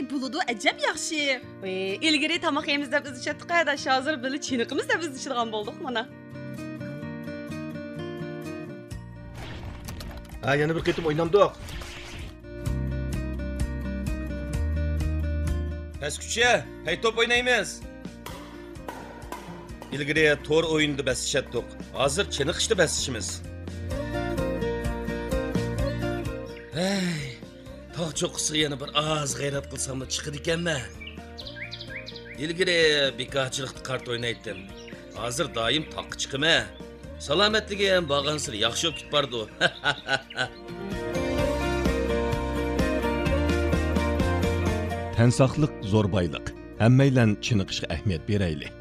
buludu acab yaxshi. İlgiri tamaq yemiz deb biz içetdik da hazır böyle çiniqimiz de biz içidigan bolduq mana. Ha, yana bir qitim oynamdık. Pesküçe, hey top oynaymiz. İlgiri tor oyunda besişetdik. Hazır çiniq işte besişimiz. Hey, tağ çoqusiga yana bir az g'ayrat qilsam da chiqadi ekanmi? İlgiri bekahchilikda kart o'ynaydim. Hozir doim taqqa chiqaman. Salomatligi ham bag'ansir yaxshi bo'lib ketbardi. Tan saqliq zo'r boyliq. Hammaylan chiniqishga ahamiyat beraylik.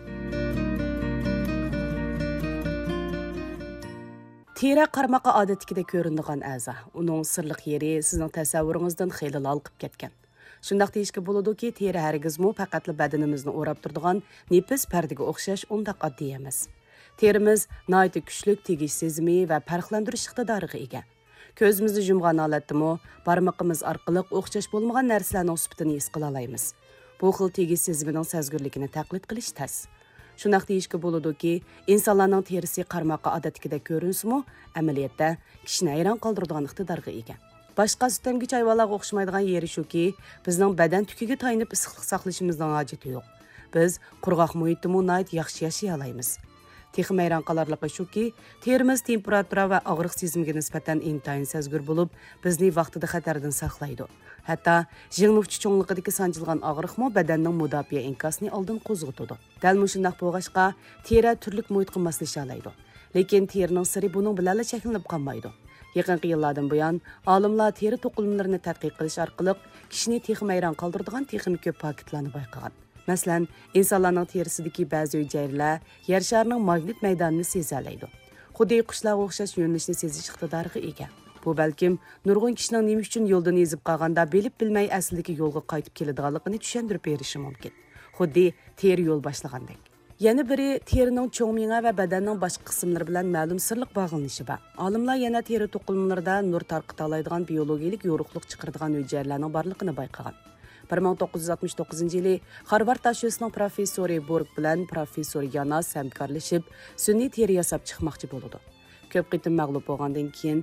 Teri qarmaqa odatdagidek ko'rinadigan a'zo. Uning sirliq yeri sizning tasavvuringizdan xeyli lalqib ketgan. Shundaq deyishga bo'ladiki, teri hargizmi faqatli badanimizni o'rab turadigan nefis pardaga o'xshash undaq oddiy emas. Terimiz nihoyatda kuchli tegish sezimi va farqlantirish iqtidoriga ega. Ko'zimizni yumgan holatdami, barmoqimiz orqali o'xshash bo'lmagan narsalarning sifatini his qila olamiz. Bu xil tegish sezimining sezgirligini taqlid qilish tas. Shunaq deyishga bo'ladiki, insonlarning terisi qarmoqqa odatdagidek ko'rinsimi, amaliyotda kishini hayron qoldiradigan iqtidorga ega. Boshqa sutemgich hayvonlarga o'xshamaydigan yeri shuki, bizning badan tukiga tayinib issiqlik saqlashimizning hojati yo'q. Biz qurg'oq muhitda nihoyat yaxshi yashay olamiz. Texim hayron qolarligi shuki, terimiz temperatura va og'riq sezimiga nisbatan intayin sezgir bo'lib, bizni vaqtida xatardan saqlaydi. Hatto jilmuvchi cho'ngliqidagi sanjilgan og'riqmo badanning mudofaa inkosini oldin qo'zg'atadi. Dal mushundaq bo'lg'achqa, teri turli muhitga moslasha oladi. Lekin terining siri buning bilan cheklanib qolmaydi. Yaqinqi yillardan buyon olimlar teri to'qilimlarini tadqiq qilish orqali kishini texim hayron qoldiradigan texim ko'p faktlarni bayqagan. Masalan, insonlarning terisidagi ba'zi hujayralar yer sharining magnit maydonini seza oladi. Xuddi qushlarga o'xshash yo'nalishni sezish iqtidoriga ega. Bu balkim nurg'un kishining nima uchun yo'ldan ezib qolganda bilib bilmay aslidagi yo'lga qaytib keladiganligini tushuntirib berishi mumkin. Xuddi teri yo'l boshlagandek. Yana biri terining cho'ng miya va badanning boshqa qismlari bilan ma'lum sirliq bog'lanishi bor. Olimlar yana teri to'qimalarida nur tarqata oladigan biologik yo'riqlik chiqaradigan hujayralarning borligini bayqagan. 1969-yili Harvard tashxisining professori Borg bilan professor Yanas hamkorlashib, sun'iy teri yasab chiqmoqchi bo'ldi. Ko'p qitim mag'lub bo'lgandan keyin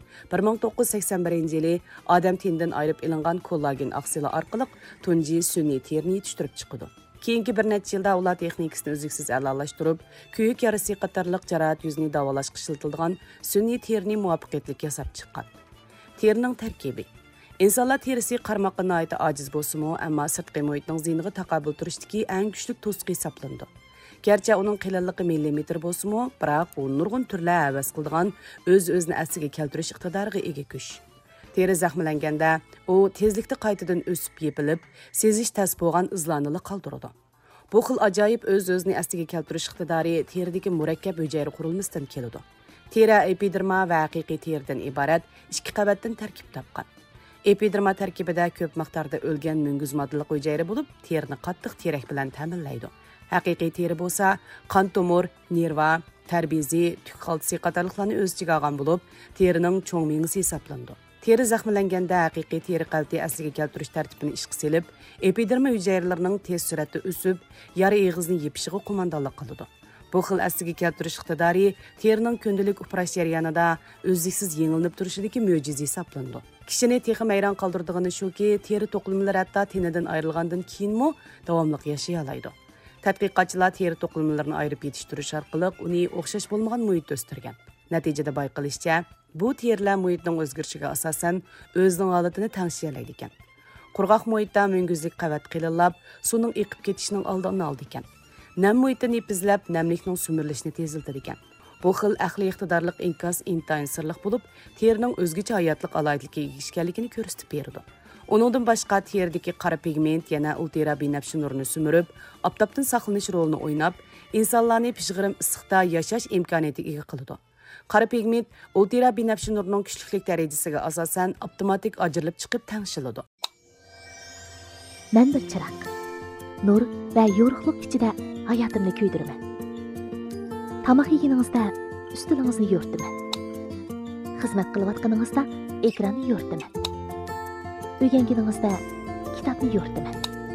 1981-yili odam tenidan ayirib ilingan kollagen oksidi orqali tunji sun'iy terini yetishtirib chiqdi. Keyingi bir necha yilda ular texnikasini uzluksiz a'lolashtirib, kuyuk yarasi qatorliq jarohat yuzini davolashga ishlatiladigan sun'iy terini muvaffaqiyatli yasab chiqqan. Terining tarkibi insonlar terisi qarmoqqa nihoyat ojiz bo'lsa-mu, ammo sirtqi muhitning ziyniga taqobil turishdagi eng kuchli to'siq hisoblandi. Garchi uning qilinligi millimetr bo'lsa-mu, biroq u nurg'un turlar havas qiladigan o'z-o'zini asliga keltirish iqtidoriga ega kuch. Teri zaxmlanganda u tezlikda qaytadan o'sib yepilib, sezish tas bo'lgan izlarni qoldiradi. Bu xil ajoyib o'z-o'zini asliga keltirish iqtidori teridagi murakkab hujayra qurilmasidan keladi. Teri epiderma va haqiqiy teridan iborat ikki qavatdan tarkib topgan. Epiderma tarkibida ko'p miqdorda o'lgan munguz moddali hujayra bo'lib, terini qattiq terak bilan ta'minlaydi. Haqiqiy teri bo'lsa, qon tomir, nerva, tarbizi, tuk xaltisi qatorliqlarni o'z ichiga olgan bo'lib, terining cho'ng miyasi hisoblanadi. Teri zaxmlanganda haqiqiy teri qalti asliga keltirish tartibini ishga solib, epiderma hujayralarining tez suratda o'sib, yara eg'izni yepishiga qo'mondonlik qiladi. Bu xil asliga keltirish iqtidori terining kundalik uprash jarayonida o'zliksiz yengilib turishidagi mo'jiza hisoblanadi. Kishini texim hayron qoldirdigani shuki, teri to'qimalari hatto tenidan ayrilgandan keyinmi davomli yashay oladi. Tadqiqotchilar teri to'qimalarni ayirib yetishtirish orqali uni o'xshash bo'lmagan muhitda o'stirgan. Natijada bayqalishicha, bu terilar muhitning o'zgarishiga asosan o'zining holatini tangshiyalaydi ekan. Qurg'oq muhitda munguzlik qavat qilinlab, suvning eqib ketishining oldini oldi ekan. Nam muhitini ipizlab, namlikning sumirilishini teziltirdi ekan. Bu xil aqliy iqtidorlik inkos intayin sirliq bo'lib, terining o'zgacha hayotlik alayligiga ega ekanligini ko'rsatib berdi. Uningdan boshqa teridagi qora pigment yana ultra binafsha nurni sumirib, oftobdan saqlanish rolini o'ynab, insonlarni pishg'irim issiqda yashash imkoniyatiga ega qiladi. Qora pigment ultra binafsha nurning kuchlilik darajasiga asosan avtomatik ajrilib chiqib tangshiladi. Men bir chiroq. Nur va yo'riqlik ichida hayotimni kuydirman. Tamoq yeganingizda ustilingizni yo'rtaman. Xizmat qilayotganingizda ekranni yo'rtaman. O'rganganingizda kitobni yo'rtaman.